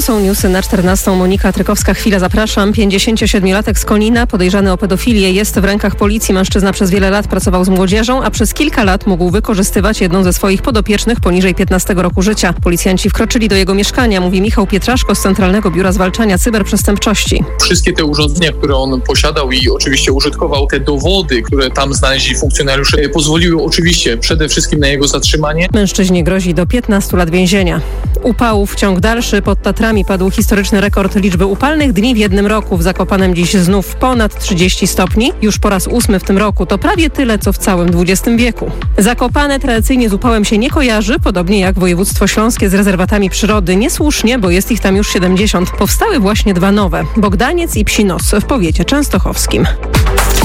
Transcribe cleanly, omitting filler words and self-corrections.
są newsy na 14. Monika Trykowska. Chwila, zapraszam. 57-latek z Konina, podejrzany o pedofilię, jest w rękach policji. Mężczyzna przez wiele lat pracował z młodzieżą, a przez kilka lat mógł wykorzystywać jedną ze swoich podopiecznych poniżej 15 roku życia. Policjanci wkroczyli do jego mieszkania, mówi Michał Pietraszko z Centralnego Biura Zwalczania Cyberprzestępczości. Wszystkie te urządzenia, które on posiadał i oczywiście użytkował, te dowody, które tam znaleźli funkcjonariusze, pozwoliły oczywiście przede wszystkim na jego zatrzymanie. Mężczyźnie grozi do 15 lat więzienia. Upałów ciąg dalszy. Pod Tatrami padł historyczny rekord liczby upalnych dni w jednym roku. W Zakopanem dziś znów ponad 30 stopni. Już po raz 8 w tym roku. To prawie tyle, co w całym XX wieku. Zakopane tradycyjnie z upałem się nie kojarzy, podobnie jak województwo śląskie z rezerwatami przyrody. Niesłusznie, bo jest ich tam już 70. Powstały właśnie dwa nowe. Bogdaniec i Psi Nos w powiecie częstochowskim.